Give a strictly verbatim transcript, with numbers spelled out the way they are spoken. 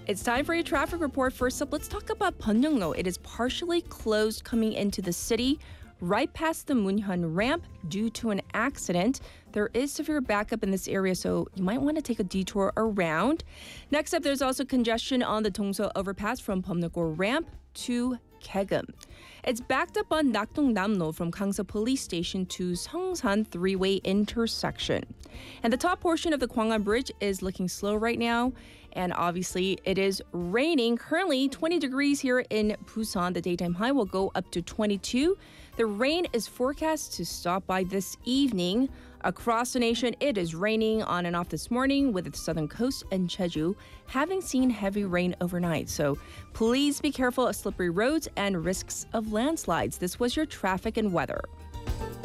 It's time for your traffic report. First up, let's talk about Byeongno. It is partially closed coming into the city right past the Munhyun ramp due to an accident. There is severe backup in this area, so you might want to take a detour around. Next up, there's also congestion on the Dongso overpass from Byeongno ramp to Kaegum. It's backed up on Nakdong-Namno from Gangsa Police Station to Seongsan three-way intersection. And the top portion of the Gwangan Bridge is looking slow right now. And obviously, it is raining. Currently, twenty degrees here in Busan. The daytime high will go up to twenty-two. The rain is forecast to stop by this evening. Across the nation, it is raining on and off this morning, with the southern coast and Jeju having seen heavy rain overnight. So please be careful of slippery roads and risks of landslides. This was your traffic and weather.